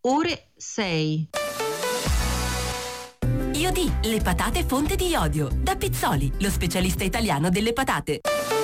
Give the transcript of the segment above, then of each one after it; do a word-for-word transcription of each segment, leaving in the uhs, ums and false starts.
ore sei. Iodi, le patate fonte di iodio. Da Pizzoli, lo specialista italiano delle patate.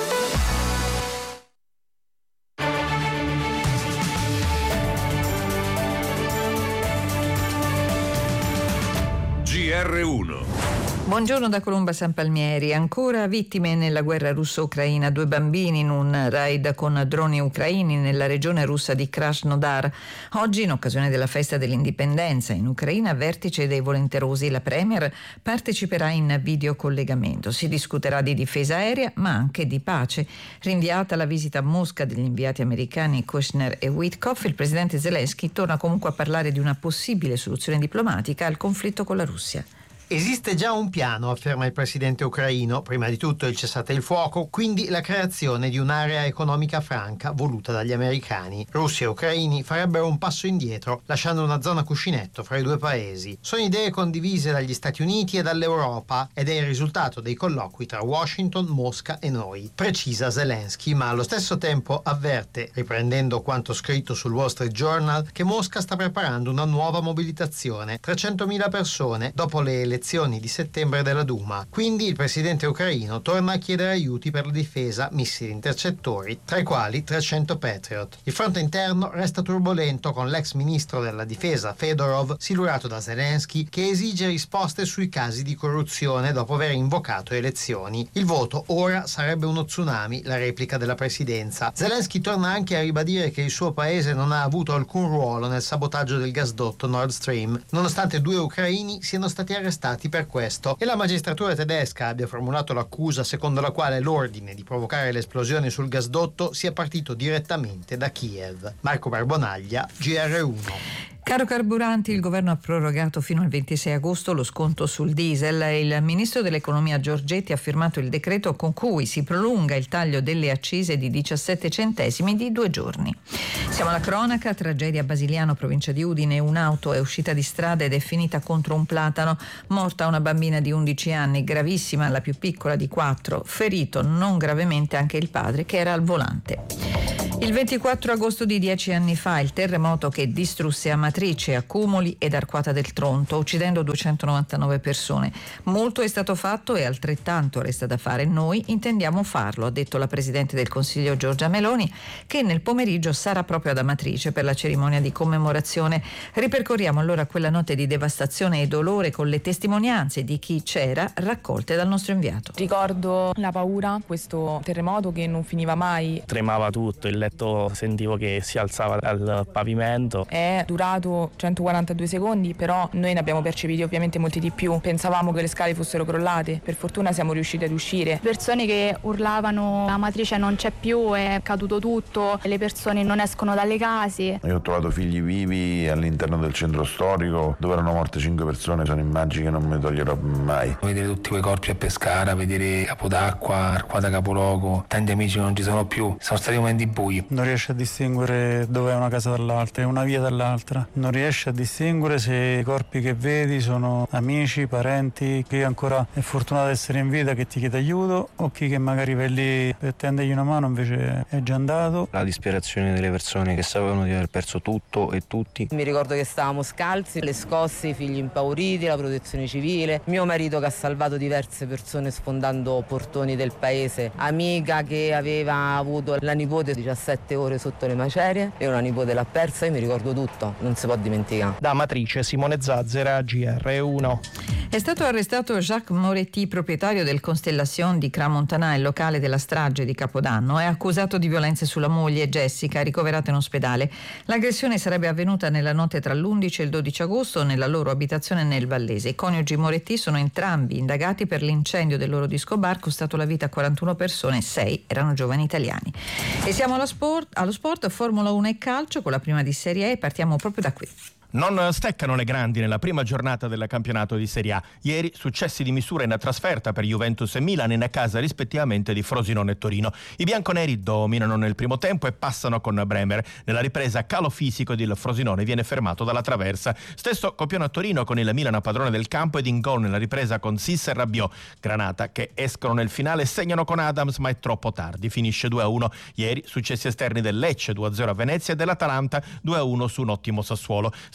G R uno. Buongiorno da Colomba San Palmieri. Ancora vittime nella guerra russo-ucraina, due bambini in un raid con droni ucraini nella regione russa di Krasnodar. Oggi, in occasione della festa dell'indipendenza in Ucraina, vertice dei volenterosi, la Premier parteciperà in videocollegamento. Si discuterà di difesa aerea ma anche di pace. Rinviata la visita a Mosca degli inviati americani Kushner e Witkoff, il presidente Zelensky torna comunque a parlare di una possibile soluzione diplomatica al conflitto con la Russia. Esiste già un piano, afferma il presidente ucraino, prima di tutto il cessate il fuoco, quindi la creazione di un'area economica franca voluta dagli americani. Russia e ucraini farebbero un passo indietro, lasciando una zona cuscinetto fra i due paesi. Sono idee condivise dagli Stati Uniti e dall'Europa ed è il risultato dei colloqui tra Washington, Mosca e noi, precisa Zelensky, ma allo stesso tempo avverte, riprendendo quanto scritto sul Wall Street Journal, che Mosca sta preparando una nuova mobilitazione, trecentomila persone dopo le elezioni di settembre della Duma. Quindi il presidente ucraino torna a chiedere aiuti per la difesa, missili intercettori, tra i quali trecento Patriot. Il fronte interno resta turbolento, con l'ex ministro della difesa Fedorov silurato da Zelensky che esige risposte sui casi di corruzione dopo aver invocato elezioni. Il voto ora sarebbe uno tsunami, la replica della presidenza. Zelensky torna anche a ribadire che il suo paese non ha avuto alcun ruolo nel sabotaggio del gasdotto Nord Stream, nonostante due ucraini siano stati arrestati per questo e la magistratura tedesca abbia formulato l'accusa secondo la quale l'ordine di provocare l'esplosione sul gasdotto sia partito direttamente da Kiev. Marco Barbonaglia, G R uno. Caro carburanti, il governo ha prorogato fino al ventisei agosto lo sconto sul diesel. Il ministro dell'economia Giorgetti ha firmato il decreto con cui si prolunga il taglio delle accise di diciassette centesimi di due giorni. Siamo alla cronaca, tragedia a Basiliano, provincia di Udine. Un'auto è uscita di strada ed è finita contro un platano. Morta una bambina di undici anni, gravissima la più piccola di quattro. Ferito non gravemente anche il padre che era al volante. Il ventiquattro agosto di dieci anni fa, il terremoto che distrusse Amatrice, Accumoli ed Arquata del Tronto, uccidendo duecentonovantanove persone. Molto è stato fatto e altrettanto resta da fare. Noi intendiamo farlo, ha detto la Presidente del Consiglio Giorgia Meloni, che nel pomeriggio sarà proprio ad Amatrice per la cerimonia di commemorazione. Ripercorriamo allora quella notte di devastazione e dolore con le testimonianze di chi c'era, raccolte dal nostro inviato. Ricordo la paura, questo terremoto che non finiva mai. Tremava tutto, il letto sentivo che si alzava dal pavimento. È durato centoquarantadue secondi, però noi ne abbiamo percepiti ovviamente molti di più. Pensavamo che le scale fossero crollate, per fortuna siamo riusciti ad uscire. Persone che urlavano la matrice non c'è più, è caduto tutto, le persone non escono dalle case. Io ho trovato figli vivi all'interno del centro storico dove erano morte cinque persone, sono immagini che non mi toglierò mai. Vedere tutti quei corpi a Pescara, vedere Capodacqua, Arquata Capoluogo, tanti amici non ci sono più, sono stati momenti bui. Non riesce a distinguere dove è una casa dall'altra, è una via dall'altra. Non riesce a distinguere se i corpi che vedi sono amici, parenti, chi ancora è fortunato ad essere in vita che ti chiede aiuto o chi che magari va lì per tendergli una mano invece è già andato. La disperazione delle persone che sapevano di aver perso tutto e tutti. Mi ricordo che stavamo scalzi, le scosse, i figli impauriti, la protezione civile, mio marito che ha salvato diverse persone sfondando portoni del paese, amica che aveva avuto la nipote diciassette ore sotto le macerie e una nipote l'ha persa. Io mi ricordo tutto, non si può dimenticare. Da Amatrice, Simone Zazzera, G R uno. È stato arrestato Jacques Moretti, proprietario del Constellation di Crans-Montana, il locale della strage di Capodanno. È accusato di violenze sulla moglie Jessica, ricoverata in ospedale. L'aggressione sarebbe avvenuta nella notte tra l'undici e il dodici agosto nella loro abitazione nel Vallese. I coniugi Moretti sono entrambi indagati per l'incendio del loro disco bar, costato la vita a quarantuno persone, sei erano giovani italiani. E siamo allo sport, allo sport, Formula uno e calcio con la prima di Serie A e partiamo proprio da qui. Non steccano le grandi nella prima giornata del campionato di Serie A. Ieri successi di misura in trasferta per Juventus e Milan in casa rispettivamente di Frosinone e Torino. I bianconeri dominano nel primo tempo e passano con Bremer. Nella ripresa calo fisico del Frosinone viene fermato dalla traversa. Stesso copione a Torino con il Milan padrone del campo ed in gol nella ripresa con Sis e Rabiot. Granata che escono nel finale segnano con Adams ma è troppo tardi. Finisce due a uno. Ieri successi esterni del Lecce due a zero a Venezia e dell'Atalanta due a uno su un ottimo Sassuolo.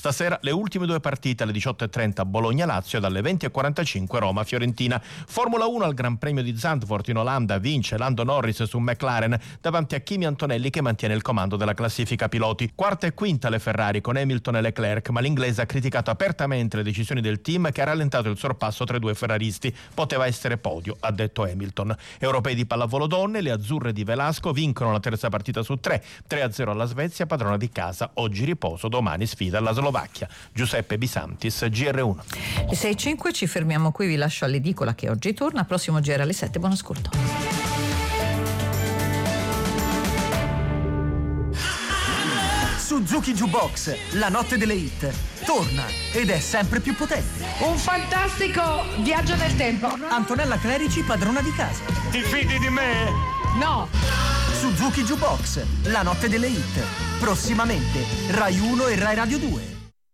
Stasera le ultime due partite alle diciotto e trenta Bologna-Lazio e dalle venti e quarantacinque Roma-Fiorentina. Formula uno al Gran Premio di Zandvoort in Olanda vince Lando Norris su McLaren davanti a Kimi Antonelli che mantiene il comando della classifica piloti. Quarta e quinta le Ferrari con Hamilton e Leclerc, ma l'inglese ha criticato apertamente le decisioni del team che ha rallentato il sorpasso tra i due ferraristi. Poteva essere podio, ha detto Hamilton. Europei di pallavolo donne, le azzurre di Velasco vincono la terza partita su tre, tre a zero alla Svezia, padrona di casa. Oggi riposo, domani sfida alla Slovacchia. Giuseppe Bisantis, G R uno. Le sei e cinque, ci fermiamo qui, vi lascio all'edicola che oggi torna. Prossimo G R alle sette, buon ascolto. Suzuki Jukebox, la notte delle hit, torna ed è sempre più potente. Un fantastico viaggio nel tempo. Antonella Clerici, padrona di casa. Ti fidi di me? No. Suzuki Jukebox, la notte delle hit, prossimamente Rai uno e Rai Radio due.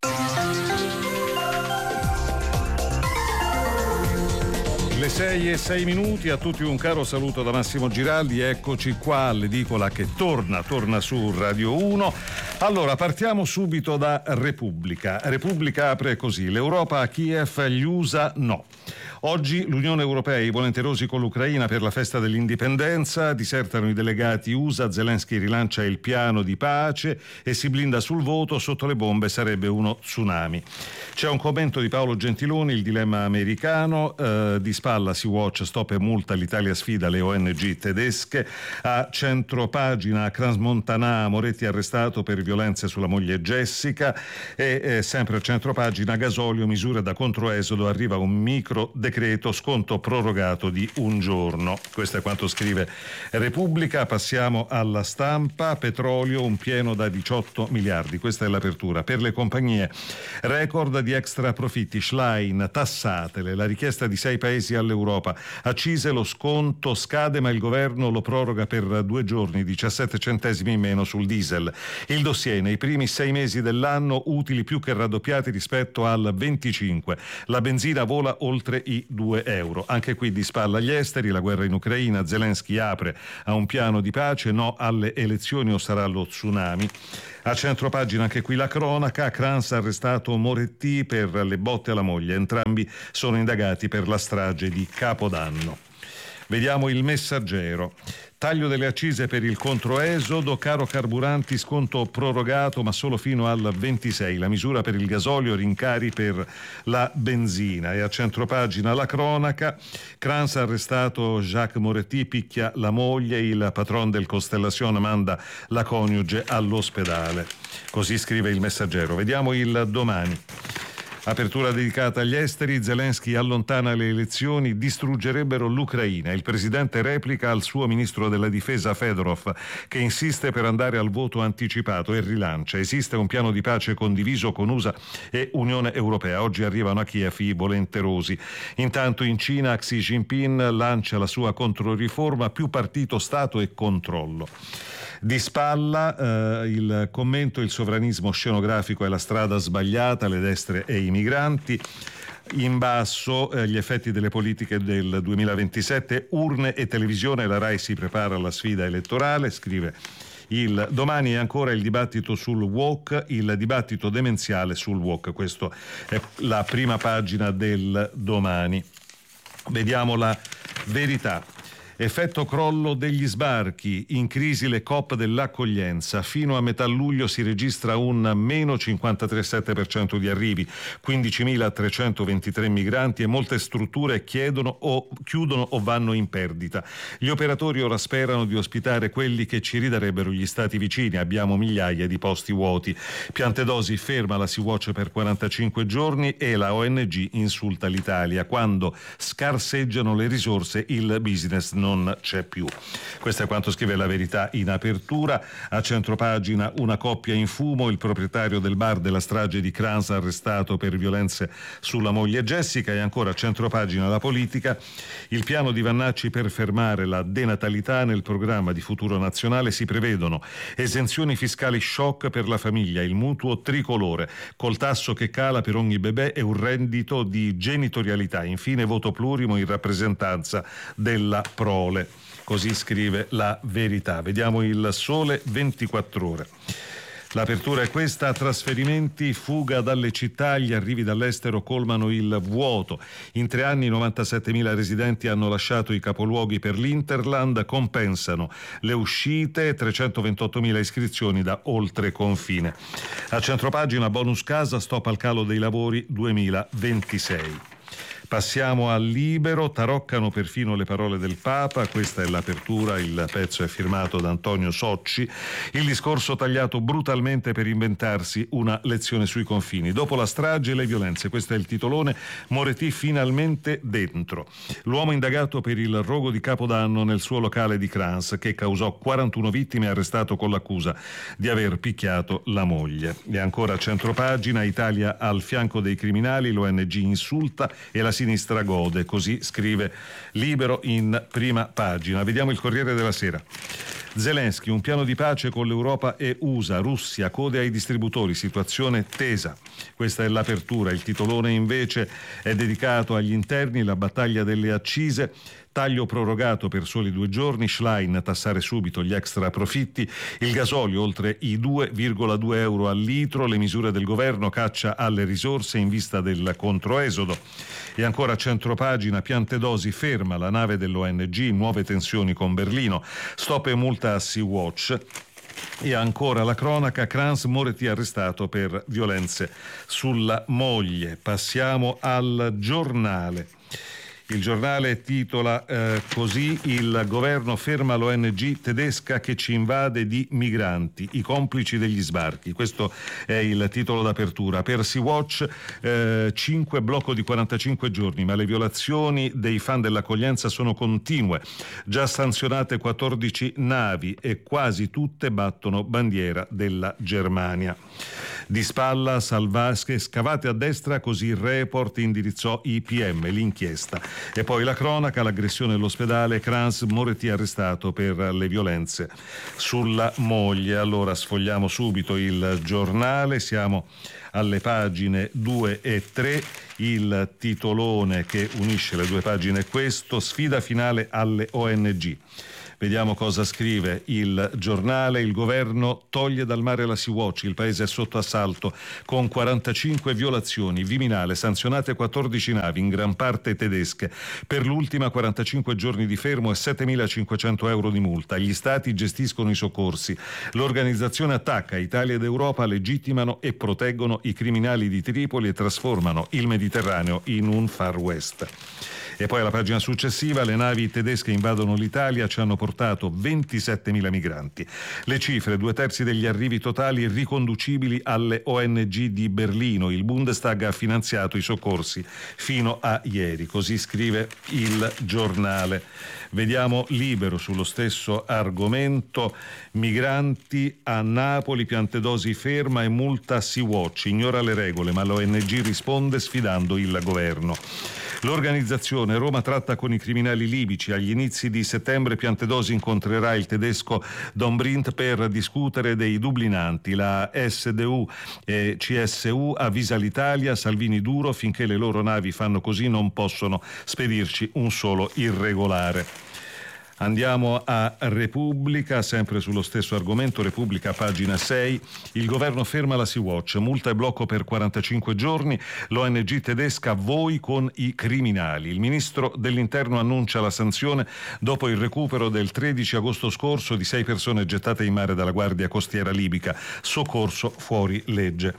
Le sei e sei minuti, a tutti un caro saluto da Massimo Giraldi, eccoci qua all'edicola che torna, torna su Radio uno. Allora, partiamo subito da Repubblica. Repubblica apre così: l'Europa a Kiev, gli U S A no. Oggi l'Unione Europea e i volenterosi con l'Ucraina per la festa dell'indipendenza, disertano i delegati U S A, Zelensky rilancia il piano di pace e si blinda sul voto, sotto le bombe sarebbe uno tsunami. C'è un commento di Paolo Gentiloni, il dilemma americano, eh, di spalla Sea-Watch, stop e multa, l'Italia sfida le O N G tedesche. A centropagina Crans-Montana, Moretti arrestato per violenze sulla moglie Jessica. E eh, sempre a centropagina gasolio, misure da controesodo, arriva un micro decreto, sconto prorogato di un giorno. Questo è quanto scrive Repubblica. Passiamo alla Stampa. Petrolio, un pieno da diciotto miliardi, questa è l'apertura. Per le compagnie, record di extra profitti, Schlein, tassatele, la richiesta di sei paesi all'Europa, accise, lo sconto scade ma il governo lo proroga per due giorni, diciassette centesimi in meno sul diesel. Il dossier, nei primi sei mesi dell'anno utili più che raddoppiati rispetto al venticinque, la benzina vola oltre i due euro. Anche qui di spalla agli esteri, la guerra in Ucraina, Zelensky apre a un piano di pace, no alle elezioni o sarà lo tsunami. A centropagina anche qui la cronaca, Crans ha arrestato Moretti per le botte alla moglie, entrambi sono indagati per la strage di Capodanno. Vediamo il Messaggero. Taglio delle accise per il controesodo, caro carburanti, sconto prorogato ma solo fino al ventisei, la misura per il gasolio, rincari per la benzina. E a centropagina la cronaca, Crans ha arrestato Jacques Moretti, picchia la moglie, il patron del Costellation manda la coniuge all'ospedale. Così scrive il Messaggero. Vediamo il Domani. Apertura dedicata agli esteri, Zelensky allontana le elezioni, distruggerebbero l'Ucraina. Il presidente replica al suo ministro della difesa Fedorov, che insiste per andare al voto anticipato e rilancia. Esiste un piano di pace condiviso con U S A e Unione Europea. Oggi arrivano a Kiev i volenterosi. Intanto in Cina Xi Jinping lancia la sua controriforma, più partito, Stato e controllo. Di spalla eh, il commento: il sovranismo scenografico è la strada sbagliata, le destre e i migranti. In basso eh, gli effetti delle politiche del duemilaventisette, urne e televisione, la RAI si prepara alla sfida elettorale, scrive il Domani. E ancora il dibattito sul woke, il dibattito demenziale sul woke. Questa è la prima pagina del Domani. Vediamo la Verità. Effetto crollo degli sbarchi, in crisi le coop dell'accoglienza, fino a metà luglio si registra un meno cinquantatré virgola sette per cento di arrivi, quindicimilatrecentoventitré migranti e molte strutture chiedono o chiudono o vanno in perdita. Gli operatori ora sperano di ospitare quelli che ci ridarebbero gli stati vicini, abbiamo migliaia di posti vuoti. Piantedosi ferma la Sea-Watch per quarantacinque giorni e la O N G insulta l'Italia. Quando scarseggiano le risorse il business non c'è più. Questo è quanto scrive La Verità in apertura. A centropagina una coppia in fumo, il proprietario del bar della strage di Crans arrestato per violenze sulla moglie Jessica. E ancora a centropagina La Politica, il piano di Vannacci per fermare la denatalità. Nel programma di Futuro Nazionale si prevedono esenzioni fiscali shock per la famiglia, il mutuo tricolore col tasso che cala per ogni bebè e un reddito di genitorialità. Infine voto plurimo in rappresentanza della prole. Così scrive La Verità. Vediamo il Sole ventiquattro Ore. L'apertura è questa: trasferimenti, fuga dalle città, gli arrivi dall'estero colmano il vuoto. In tre anni novantasettemila residenti hanno lasciato i capoluoghi per l'Interland, compensano le uscite, trecentoventottomila iscrizioni da oltre confine. A centropagina bonus casa, stop al calo dei lavori duemilaventisei. Passiamo al Libero, taroccano perfino le parole del Papa, questa è l'apertura, il pezzo è firmato da Antonio Socci, il discorso tagliato brutalmente per inventarsi una lezione sui confini. Dopo la strage e le violenze, questo è il titolone, Moretti finalmente dentro. L'uomo indagato per il rogo di Capodanno nel suo locale di Crans, che causò quarantuno vittime, arrestato con l'accusa di aver picchiato la moglie. E ancora a centropagina, Italia al fianco dei criminali, l'O N G insulta e la sinistra gode, così scrive Libero in prima pagina. Vediamo il Corriere della Sera. Zelensky, un piano di pace con l'Europa e U S A, Russia, code ai distributori, situazione tesa. Questa è l'apertura, il titolone invece è dedicato agli interni, la battaglia delle accise. Taglio prorogato per soli due giorni, Schlein tassare subito gli extra profitti, il gasolio oltre i due virgola due euro al litro, le misure del governo, caccia alle risorse in vista del controesodo. E ancora a centropagina, Piantedosi ferma la nave dell'O N G, nuove tensioni con Berlino, stop e multa a Sea-Watch. E ancora la cronaca, Crans, Moretti arrestato per violenze sulla moglie. Passiamo al Giornale. Il Giornale titola eh, così: il governo ferma l'O N G tedesca che ci invade di migranti, i complici degli sbarchi. Questo è il titolo d'apertura. Per Sea-Watch eh, cinque blocco di quarantacinque giorni, ma le violazioni dei fan dell'accoglienza sono continue. Già sanzionate quattordici navi e quasi tutte battono bandiera della Germania. Di spalla Salvasche, scavate a destra, così il report indirizzò I P M, l'inchiesta. E poi la cronaca, l'aggressione all'ospedale, Crans, Moretti arrestato per le violenze sulla moglie. Allora sfogliamo subito il Giornale, siamo alle pagine due e tre, il titolone che unisce le due pagine è questo: sfida finale alle O N G. Vediamo cosa scrive il Giornale. Il governo toglie dal mare la Sea-Watch, il paese è sotto assalto con quarantacinque violazioni. Viminale, sanzionate quattordici navi, in gran parte tedesche. Per l'ultima quarantacinque giorni di fermo e settemilacinquecento euro di multa. Gli stati gestiscono i soccorsi. L'organizzazione attacca, Italia ed Europa legittimano e proteggono i criminali di Tripoli e trasformano il Mediterraneo in un Far West. E poi alla pagina successiva, le navi tedesche invadono l'Italia, ci hanno portato ventisettemila migranti. Le cifre, due terzi degli arrivi totali riconducibili alle O N G di Berlino. Il Bundestag ha finanziato i soccorsi fino a ieri, così scrive il Giornale. Vediamo Libero sullo stesso argomento. Migranti a Napoli, Piantedosi ferma e multa Sea-Watch, ignora le regole, ma l'O N G risponde sfidando il governo. L'organizzazione, Roma tratta con i criminali libici. Agli inizi di settembre Piantedosi incontrerà il tedesco Don Brandt per discutere dei dublinanti. La S D U e C S U avvisa l'Italia, Salvini duro, finché le loro navi fanno così non possono spedirci un solo irregolare. Andiamo a Repubblica, sempre sullo stesso argomento. Repubblica, pagina sei. Il governo ferma la Sea-Watch, multa e blocco per quarantacinque giorni. L'O N G tedesca, voi con i criminali. Il ministro dell'Interno annuncia la sanzione dopo il recupero del tredici agosto scorso di sei persone gettate in mare dalla Guardia Costiera libica. Soccorso fuori legge.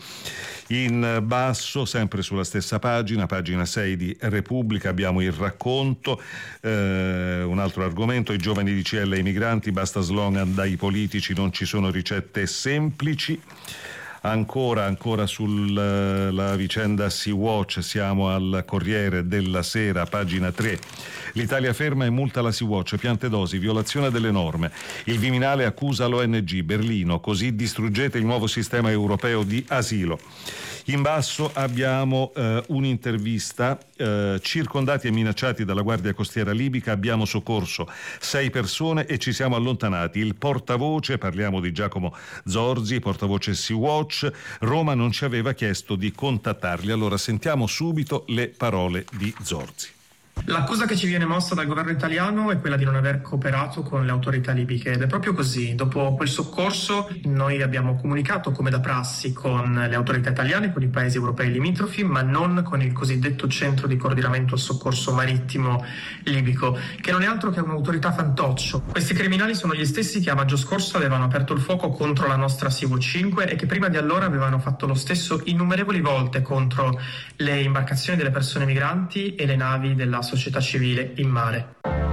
In basso, sempre sulla stessa pagina, pagina sei di Repubblica, abbiamo il racconto, eh, un altro argomento: i giovani di C L e i migranti, basta slogan dai politici, non ci sono ricette semplici. Ancora, ancora sulla vicenda Sea-Watch, siamo al Corriere della Sera, pagina tre. L'Italia ferma e multa la Sea-Watch, Piantedosi, violazione delle norme. Il Viminale accusa l'O N G, Berlino, così distruggete il nuovo sistema europeo di asilo. In basso abbiamo eh, un'intervista, eh, circondati e minacciati dalla Guardia Costiera libica, abbiamo soccorso sei persone e ci siamo allontanati. Il portavoce, parliamo di Giacomo Zorzi, portavoce Sea-Watch, Roma non ci aveva chiesto di contattarli. Allora sentiamo subito le parole di Zorzi. L'accusa che ci viene mossa dal governo italiano è quella di non aver cooperato con le autorità libiche ed è proprio così. Dopo quel soccorso noi abbiamo comunicato come da prassi con le autorità italiane, con i paesi europei limitrofi, ma non con il cosiddetto centro di coordinamento al soccorso marittimo libico, che non è altro che un'autorità fantoccio. Questi criminali sono gli stessi che a maggio scorso avevano aperto il fuoco contro la nostra C V cinque e che prima di allora avevano fatto lo stesso innumerevoli volte contro le imbarcazioni delle persone migranti e le navi della società civile in mare.